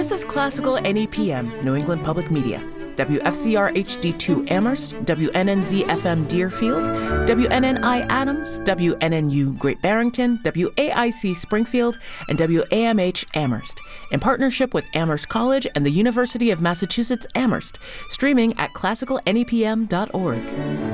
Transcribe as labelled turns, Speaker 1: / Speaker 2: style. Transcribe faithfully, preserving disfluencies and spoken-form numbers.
Speaker 1: This is Classical N E P M, New England Public Media. W F C R H D two Amherst, W N N Z F M Deerfield, W N N I Adams, W N N U Great Barrington, W A I C Springfield, and W A M H Amherst, in partnership with Amherst College and the University of Massachusetts Amherst, streaming at classical N E P M dot org.